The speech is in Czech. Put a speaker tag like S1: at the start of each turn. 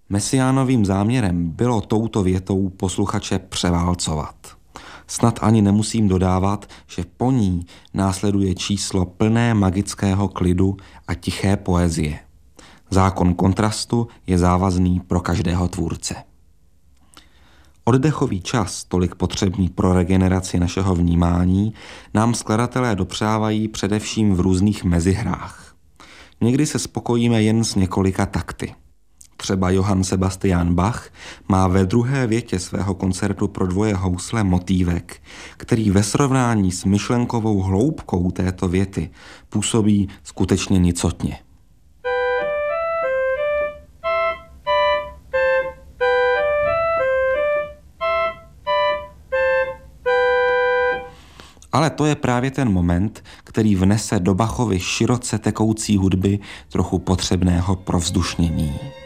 S1: Mesiánovým záměrem bylo touto větou posluchače převálcovat. Snad ani nemusím dodávat, že po ní následuje číslo plné magického klidu a tiché poezie. Zákon kontrastu je závazný pro každého tvůrce. Oddechový čas, tolik potřebný pro regeneraci našeho vnímání, nám skladatelé dopřávají především v různých mezihrách. Někdy se spokojíme jen s několika takty. Třeba Johann Sebastian Bach má ve druhé větě svého koncertu pro dvoje housle motívek, který ve srovnání s myšlenkovou hloubkou této věty působí skutečně nicotně. Ale to je právě ten moment, který vnese do Bachovy široce tekoucí hudby trochu potřebného provzdušnění.